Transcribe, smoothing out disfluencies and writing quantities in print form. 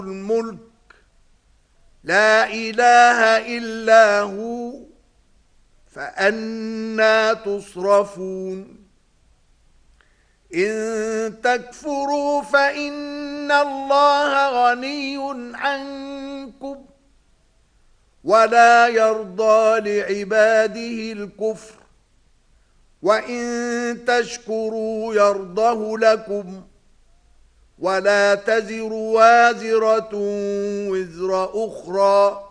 الملك لا إله إلا هو فأنى تصرفون إن تكفروا فإن الله غني عنكم ولا يرضى لعباده الكفر وإن تشكروا يرضه لكم ولا تزر وازرة وزر أخرى